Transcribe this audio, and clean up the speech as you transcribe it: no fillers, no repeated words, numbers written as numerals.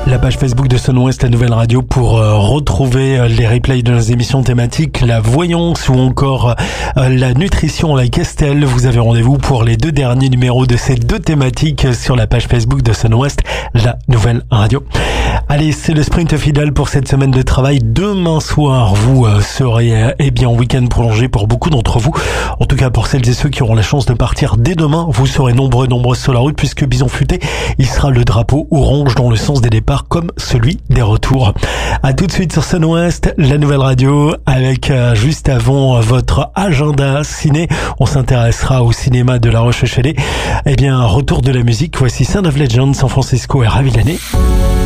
La page Facebook de Sun West, la nouvelle radio, pour retrouver les replays de nos émissions thématiques, la voyance ou encore la nutrition avec Estelle. Vous avez rendez-vous pour les 2 derniers numéros de ces 2 thématiques sur la page Facebook de Sun West, la nouvelle radio. Allez, c'est le sprint final pour cette semaine de travail. Demain soir, vous serez en week-end prolongé pour beaucoup d'entre vous. En tout cas, pour celles et ceux qui auront la chance de partir dès demain, vous serez nombreux sur la route puisque Bison Futé, il sera le drapeau orange dans le sens des départs comme celui des retours. À tout de suite sur Sun West, la nouvelle radio, avec juste avant votre agenda ciné. On s'intéressera au cinéma de La Roche-Chalais. Retour de la musique. Voici Sound of Legend, San Francisco et Ravi l'année.